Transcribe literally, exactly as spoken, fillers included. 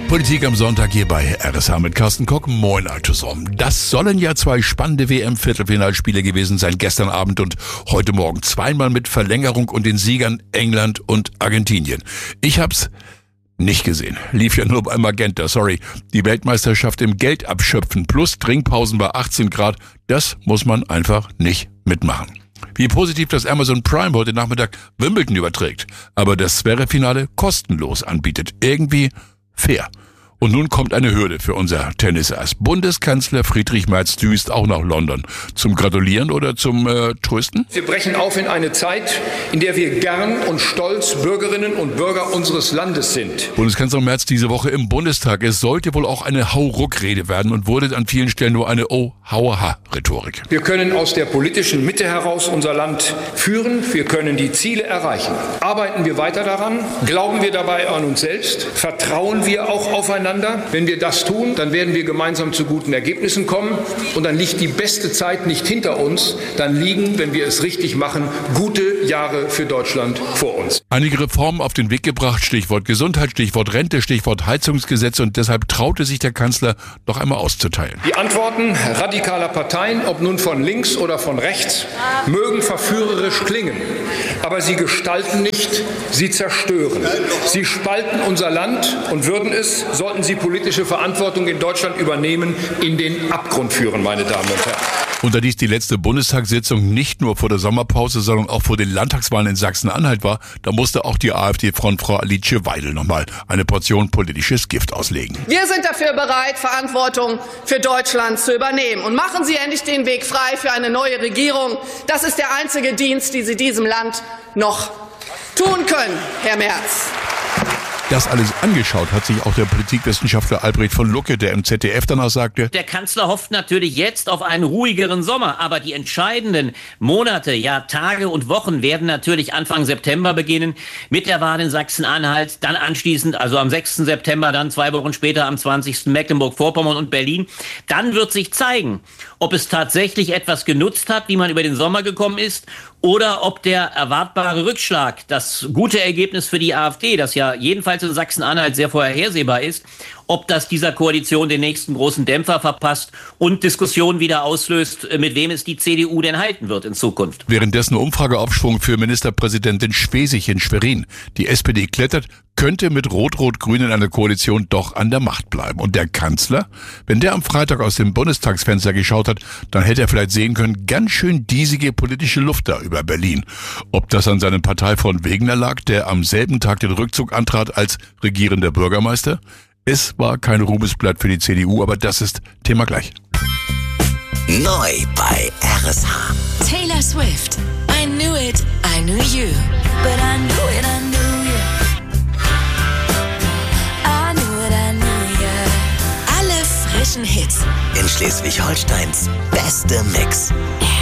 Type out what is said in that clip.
Politik am Sonntag hier bei R S H mit Carsten Koch. Moin, Altusom. Das sollen ja zwei spannende W M-Viertelfinalspiele gewesen sein, gestern Abend und heute Morgen. Zweimal mit Verlängerung und den Siegern England und Argentinien. Ich hab's nicht gesehen. Lief ja nur beim Magenta, sorry. Die Weltmeisterschaft im Geldabschöpfen plus Trinkpausen bei achtzehn Grad, das muss man einfach nicht mitmachen. Wie positiv, dass Amazon Prime heute Nachmittag Wimbledon überträgt, aber das Sphäre-Finale kostenlos anbietet. Irgendwie fair. Und nun kommt eine Hürde für unser Tennisass. Bundeskanzler Friedrich Merz düst auch nach London. Zum Gratulieren oder zum äh, Trösten? Wir brechen auf in eine Zeit, in der wir gern und stolz Bürgerinnen und Bürger unseres Landes sind. Bundeskanzler Merz diese Woche im Bundestag. Es sollte wohl auch eine Hau-Ruck-Rede werden und wurde an vielen Stellen nur eine Oh-Hauer-Ha-Rhetorik. Wir können aus der politischen Mitte heraus unser Land führen. Wir können die Ziele erreichen. Arbeiten wir weiter daran? Glauben wir dabei an uns selbst? Vertrauen wir auch aufeinander? Wenn wir das tun, dann werden wir gemeinsam zu guten Ergebnissen kommen. Und dann liegt die beste Zeit nicht hinter uns. Dann liegen, wenn wir es richtig machen, gute Jahre für Deutschland vor uns. Einige Reformen auf den Weg gebracht, Stichwort Gesundheit, Stichwort Rente, Stichwort Heizungsgesetz. Und deshalb traute sich der Kanzler, noch einmal auszuteilen. Die Antworten radikaler Parteien, ob nun von links oder von rechts, mögen verführerisch klingen. Aber sie gestalten nicht, sie zerstören. Sie spalten unser Land und würden es, sollten sie politische Verantwortung in Deutschland übernehmen, in den Abgrund führen, meine Damen und Herren. Und da dies die letzte Bundestagssitzung nicht nur vor der Sommerpause, sondern auch vor den Landtagswahlen in Sachsen-Anhalt war, da musste auch die AfD-Frontfrau Alice Weidel nochmal eine Portion politisches Gift auslegen. Wir sind dafür bereit, Verantwortung für Deutschland zu übernehmen. Und machen Sie endlich den Weg frei für eine neue Regierung. Das ist der einzige Dienst, den Sie diesem Land noch tun können, Herr Merz. Das alles angeschaut hat sich auch der Politikwissenschaftler Albrecht von Lucke, der im Z D F danach sagte: Der Kanzler hofft natürlich jetzt auf einen ruhigeren Sommer, aber die entscheidenden Monate, ja Tage und Wochen werden natürlich Anfang September beginnen mit der Wahl in Sachsen-Anhalt, dann anschließend, also am sechsten September, dann zwei Wochen später am zwanzigsten Mecklenburg-Vorpommern und Berlin. Dann wird sich zeigen, ob es tatsächlich etwas genutzt hat, wie man über den Sommer gekommen ist, oder ob der erwartbare Rückschlag, das gute Ergebnis für die AfD, das ja jedenfalls in Sachsen-Anhalt sehr vorhersehbar ist, ob das dieser Koalition den nächsten großen Dämpfer verpasst und Diskussionen wieder auslöst, mit wem es die C D U denn halten wird in Zukunft. Währenddessen Umfrageaufschwung für Ministerpräsidentin Schwesig in Schwerin. Die S P D klettert, könnte mit Rot-Rot-Grün in einer Koalition doch an der Macht bleiben. Und der Kanzler, wenn der am Freitag aus dem Bundestagsfenster geschaut hat, dann hätte er vielleicht sehen können, ganz schön diesige politische Luft da über Berlin. Ob das an seinem Parteifreund Wegener lag, der am selben Tag den Rückzug antrat als regierender Bürgermeister? Es war kein Ruhmesblatt für die C D U, aber das ist Thema gleich. Neu bei R S H. Taylor Swift. I knew it, I knew you. But I knew it, I knew you. I knew it, I knew you. Alle frischen Hits. In Schleswig-Holsteins beste Mix.